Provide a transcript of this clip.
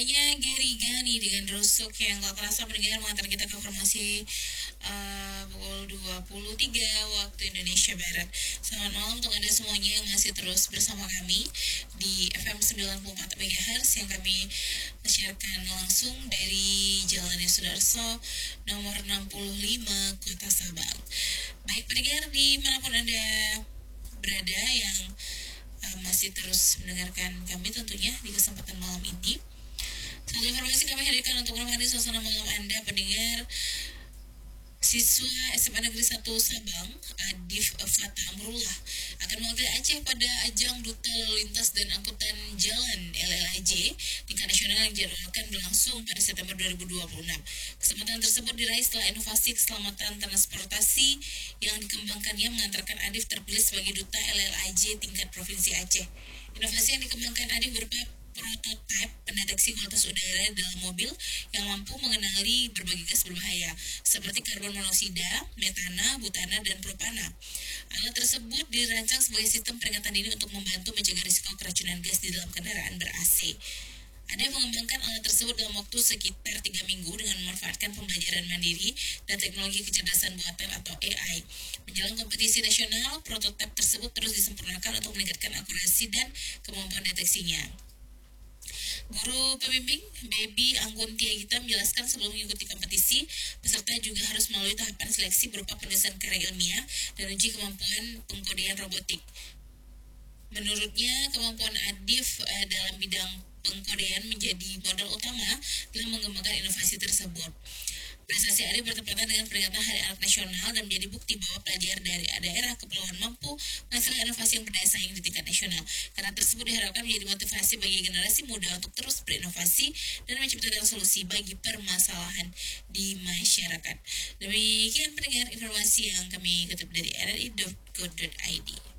suaranya Gary Gani dengan rusuk yang gak kerasa mendengar mengantar kita ke informasi pukul 23 waktu Indonesia Barat. Selamat malam untuk Anda semuanya yang masih terus bersama kami di FM 94 MHz yang kami siarkan langsung dari Jalan Sudarso nomor 65 Kota Sabang. Baik pendengar dimanapun Anda berada yang masih terus mendengarkan kami tentunya di kesempatan malam ini. Satu informasi kami hadirkan untuk menemani suasana malam Anda pendengar. Siswa SMA Negeri 1 Sabang, Adif Fata Amrullah, akan mewakili Aceh pada ajang Duta Lalu Lintas dan Angkutan Jalan LLAJ tingkat nasional yang dijadwalkan berlangsung pada September 2026. Kesempatan tersebut diraih setelah inovasi keselamatan transportasi yang dikembangkannya mengantarkan Adif terpilih sebagai Duta LLAJ tingkat Provinsi Aceh. Inovasi yang dikembangkan Adif berupa prototipe pendeteksi kualitas udara dalam mobil yang mampu mengenali berbagai gas berbahaya seperti karbon monoksida, metana, butana, dan propana. Alat tersebut dirancang sebagai sistem peringatan dini untuk membantu mencegah risiko keracunan gas di dalam kendaraan ber-AC. Ada yang mengembangkan alat tersebut dalam waktu sekitar 3 minggu dengan memanfaatkan pembelajaran mandiri dan teknologi kecerdasan buatan atau AI. Menjelang kompetisi nasional, prototipe tersebut terus disempurnakan untuk meningkatkan akurasi dan kemampuan deteksinya. Guru pembimbing Baby Anggun Tiagita menjelaskan sebelum mengikuti kompetisi, peserta juga harus melalui tahapan seleksi berupa penulisan karya ilmiah dan uji kemampuan pengkodean robotik. Menurutnya, kemampuan Adif dalam bidang pengkodean menjadi modal utama dalam mengembangkan inovasi tersebut. Prestasi Adif bertepatan dengan peringatan Hari Anak Nasional dan menjadi bukti bahwa pelajar dari daerah kepulauan mampu menghasilkan inovasi yang berdaya saing di tingkat nasional. Karena tersebut diharapkan menjadi motivasi bagi generasi muda untuk terus berinovasi dan menciptakan solusi bagi permasalahan di masyarakat. Demikian pendengar informasi yang kami kutip dari rri.co.id.